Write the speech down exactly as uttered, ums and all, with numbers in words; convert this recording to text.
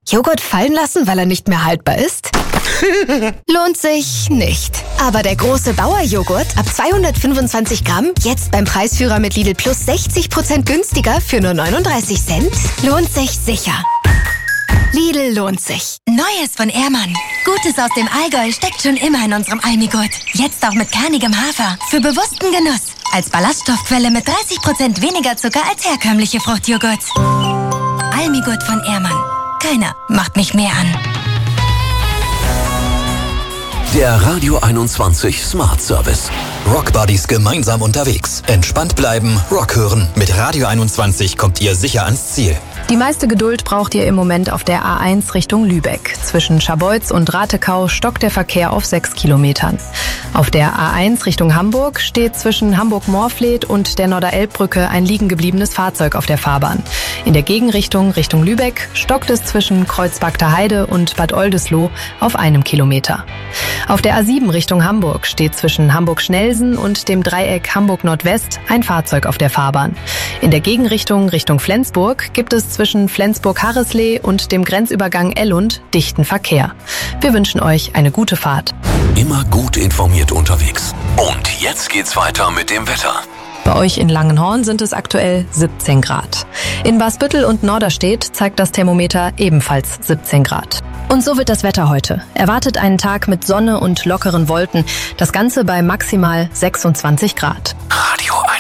Joghurt fallen lassen, weil er nicht mehr haltbar ist? Lohnt sich nicht. Aber der große Bauer-Joghurt ab zweihundertfünfundzwanzig Gramm, jetzt beim Preisführer mit Lidl Plus sechzig Prozent günstiger für nur neununddreißig Cent, lohnt sich sicher. Lidl lohnt sich. Neues von Ehrmann. Gutes aus dem Allgäu steckt schon immer in unserem Almigurt. Jetzt auch mit kernigem Hafer. Für bewussten Genuss. Als Ballaststoffquelle mit dreißig Prozent weniger Zucker als herkömmliche Fruchtjoghurts. Almigurt von Ehrmann. Keiner macht mich mehr an. Der Radio einundzwanzig Smart Service. Rock Buddies gemeinsam unterwegs. Entspannt bleiben, Rock hören. Mit Radio einundzwanzig kommt ihr sicher ans Ziel. Die meiste Geduld braucht ihr im Moment auf der A eins Richtung Lübeck. Zwischen Scharbeutz und Ratekau stockt der Verkehr auf sechs Kilometern. Auf der A eins Richtung Hamburg steht zwischen Hamburg-Moorfleet und der Norderelbbrücke ein liegen gebliebenes Fahrzeug auf der Fahrbahn. In der Gegenrichtung Richtung Lübeck stockt es zwischen Kreuzbagter Heide und Bad Oldesloe auf einem Kilometer. Auf der A sieben Richtung Hamburg steht zwischen Hamburg-Schnelsen und dem Dreieck Hamburg-Nordwest ein Fahrzeug auf der Fahrbahn. In der Gegenrichtung Richtung Flensburg gibt es zwischen Flensburg-Harreslee und dem Grenzübergang Ellund dichten Verkehr. Wir wünschen euch eine gute Fahrt. Immer gut informiert unterwegs. Und jetzt geht's weiter mit dem Wetter. Bei euch in Langenhorn sind es aktuell siebzehn Grad. In Basbüttel und Norderstedt zeigt das Thermometer ebenfalls siebzehn Grad. Und so wird das Wetter heute. Erwartet einen Tag mit Sonne und lockeren Wolken. Das Ganze bei maximal sechsundzwanzig Grad. Radio